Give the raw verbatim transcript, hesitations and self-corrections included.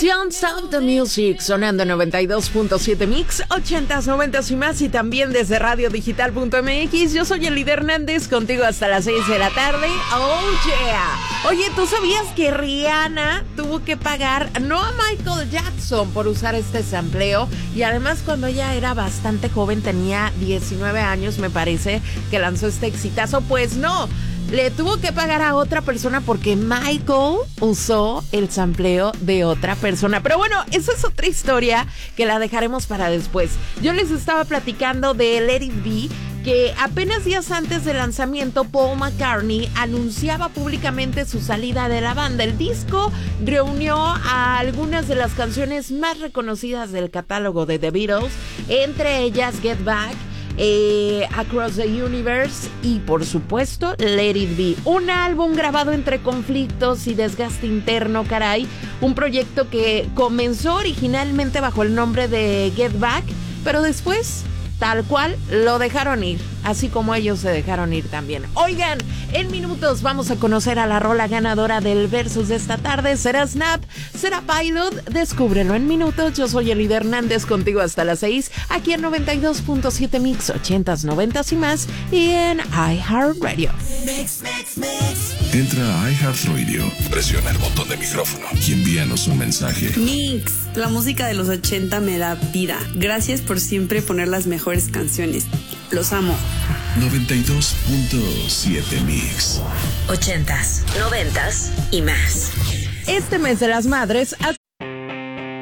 Don't Stop the Music, sonando noventa y dos punto siete Mix, ochentas, noventas y más, y también desde radio digital punto m x. Yo soy Elida Hernández, contigo hasta las seis de la tarde. Oh yeah. Oye, ¿tú sabías que Rihanna tuvo que pagar no a Michael Jackson por usar este sampleo? Y además, cuando ella era bastante joven, tenía diecinueve años, me parece, que lanzó este exitazo. Pues no, le tuvo que pagar a otra persona porque Michael usó el sampleo de otra persona. Pero bueno, esa es otra historia que la dejaremos para después. Yo les estaba platicando de Let It Be, que apenas días antes del lanzamiento, Paul McCartney anunciaba públicamente su salida de la banda. El disco reunió a algunas de las canciones más reconocidas del catálogo de The Beatles, entre ellas Get Back, Eh, Across the Universe y por supuesto Let It Be, un álbum grabado entre conflictos y desgaste interno, caray, un proyecto que comenzó originalmente bajo el nombre de Get Back, pero después tal cual lo dejaron ir, así como ellos se dejaron ir también. Oigan, en minutos vamos a conocer a la rola ganadora del Versus de esta tarde. ¿Será Snap? ¿Será Pilot? Descúbrelo en minutos. Yo soy Elida Hernández, contigo hasta las seis, aquí en noventa y dos punto siete Mix, ochentas, noventas y más, y en iHeartRadio. Mix, mix, mix. Entra a iHeartRadio, presiona el botón de micrófono y envíanos un mensaje. Mix, la música de los ochenta me da vida. Gracias por siempre poner las mejores canciones. Los amo. noventa y dos punto siete Mix. Ochentas, noventas y más. Este mes de las madres